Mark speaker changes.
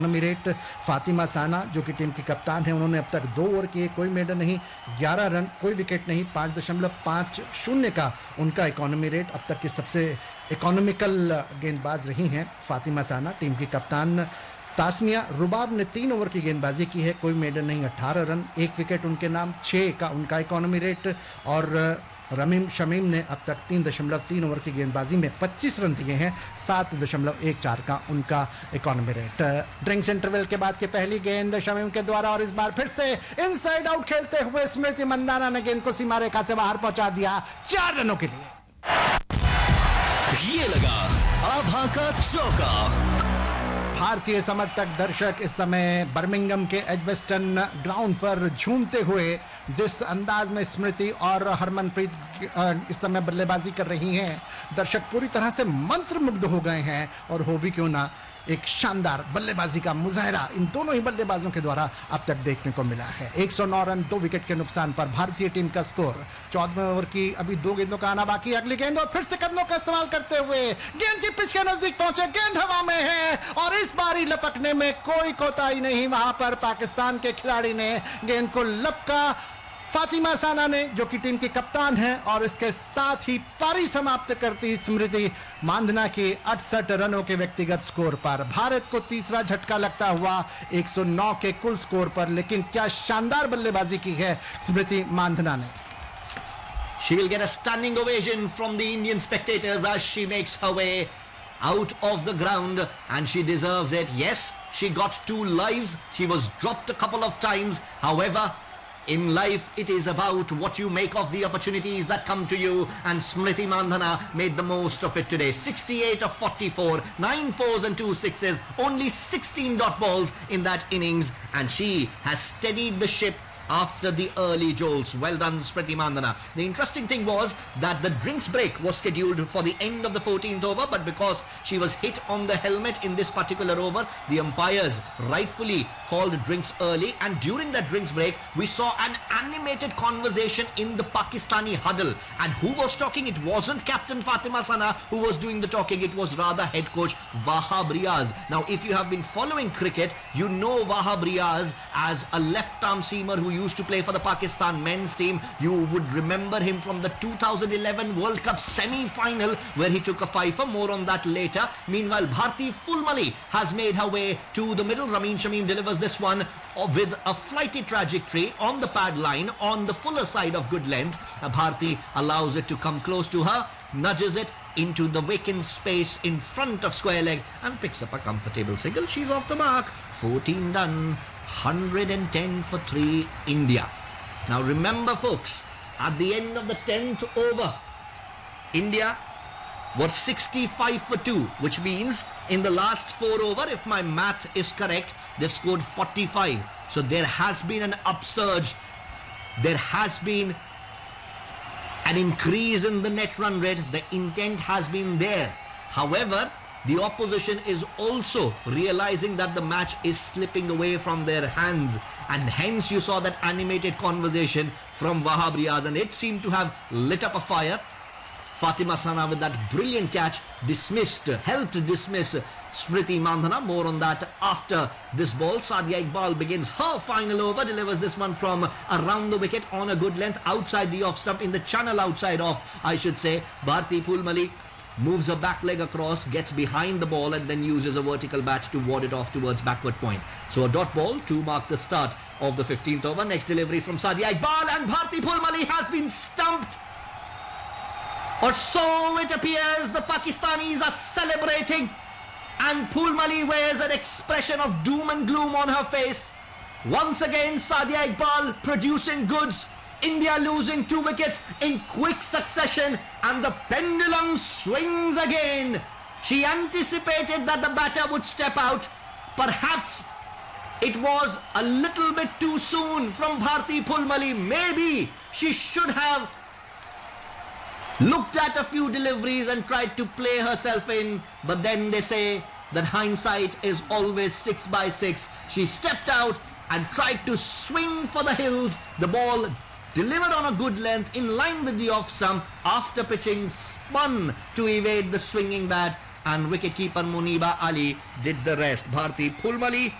Speaker 1: Rate Fatima साना जो कि team की कप्तान है, उन्होंने अब तक 2 ओवर किए, कोई मेडल नहीं, 11 रन, कोई विकेट नहीं, 5.50 का उनका इकोनॉमी रेट। अब तक की सबसे इकोनॉमिकल गेंदबाज रही हैं फातिमा साना, टीम की कप्तान। तास्मिया रुबाब ने 3 ओवर की गेंदबाजी की है, कोई मेडल नहीं, 18 रन, 1 विकेट उनके नाम, 6 का उनका इकोनॉमी रेट। और रमीम शमीम ने अब तक 3.3 ओवर की गेंदबाजी में 25 रन दिए हैं, 7.14 का उनका इकोनॉमी रेट। ड्रिंक्स इंटरवल के बाद की पहली गेंद शमीम के द्वारा, और इस बार फिर से इनसाइड आउट खेलते हुए स्मृति मंदाना ने गेंद को सीमा रेखा से बाहर पहुंचा दिया 4 रनों के लिए।
Speaker 2: ये लगा आभा का चौका।
Speaker 1: भारतीय समर्थक दर्शक इस समय बर्मिंघम के एजबेस्टन ग्राउंड पर झूमते हुए जिस अंदाज में स्मृति और हरमनप्रीत इस समय बल्लेबाजी कर रही हैं, दर्शक पूरी तरह से मंत्रमुग्ध हो गए हैं। और हो भी क्यों ना, एक शानदार बल्लेबाजी का मुजाहरा इन दोनों ही बल्लेबाजों के द्वारा अब तक देखने को मिला है। 109 रन 2 विकेट के नुकसान पर भारतीय टीम का स्कोर। 14वें ओवर की अभी 2 गेंदों का आना बाकी। अगली गेंद और फिर से कदमों का इस्तेमाल करते हुए गेंद की पिच के नजदीक पहुंचे, गेंद हवा में है और इस बारी लपकने में कोई कोताही नहीं। वहां पर पाकिस्तान के खिलाड़ी ने गेंद को लपका, फातिमा साना ने जो कि टीम की कप्तान है, और इसके साथ ही पारी समाप्त करती स्मृति मांधना की 68 रनों के व्यक्तिगत स्कोर पर। भारत को तीसरा झटका लगता हुआ 109 के कुल स्कोर पर, लेकिन क्या शानदार बल्लेबाजी की है स्मृति मांधना ने।
Speaker 3: She will get a standing ovation from the Indian spectators as she makes her way out of the ground, and she deserves it. Yes, she got 2 lives. She was dropped a couple of times. However, in life, it is about what you make of the opportunities that come to you, and Smriti Mandhana made the most of it today. 68 of 44, 9 fours and 2 sixes, only 16 dot balls in that innings, and she has steadied the ship after the early jolts. Well done, Smriti Mandhana. The interesting thing was that the drinks break was scheduled for the end of the 14th over, but because she was hit on the helmet in this particular over, the umpires rightfully called drinks early, and during that drinks break, we saw an animated conversation in the Pakistani huddle. And who was talking? It wasn't Captain Fatima Sana who was doing the talking, it was rather head coach Wahab Riaz. Now, if you have been following cricket, you know Wahab Riaz as a left-arm seamer who used to play for the Pakistan men's team. You would remember him from the 2011 World Cup semi-final where he took a fifer. More on that later. Meanwhile, Bharti Fulmali has made her way to the middle. Ramin Shamim delivers this one with a flighty trajectory on the pad line on the fuller side of good length. Bharti allows it to come close to her, nudges it into the vacant space in front of square leg and picks up a comfortable single. She's off the mark. 14 done. 110 for 3 India. Now remember folks, at the end of the 10th over, India was 65 for 2, which means in the last 4 over, if my math is correct, they've scored 45. So there has been an upsurge. There has been an increase in the net run rate. The intent has been there. However, the opposition is also realizing that the match is slipping away from their hands, and hence you saw that animated conversation from Wahab Riaz, and it seemed to have lit up a fire. Fatima Sana with that brilliant catch helped dismiss Smriti Mandhana. More on that after this ball. Sadia Iqbal begins her final over, delivers this one from around the wicket on a good length outside the off stump, in the channel outside off, I should say. Bharti Fulmali moves her back leg across, gets behind the ball, and then uses a vertical bat to ward it off towards backward point. So a dot ball to mark the start of the 15th over. Next delivery from Sadia Iqbal, and Bharti Fulmali has been stumped. Or so it appears. The Pakistanis are celebrating, and Fulmali wears an expression of doom and gloom on her face. Once again, Sadia Iqbal producing goods. India losing 2 wickets in quick succession, and the pendulum swings again. She anticipated that the batter would step out. Perhaps it was a little bit too soon from Bharti Fulmali. Maybe she should have looked at a few deliveries and tried to play herself in, but then they say that hindsight is always 6 by 6. She stepped out and tried to swing for the hills. The ball delivered on a good length in line with the off stump. After pitching, spun to evade the swinging bat, and wicketkeeper Muniba Ali did the rest. Bharti Phulmali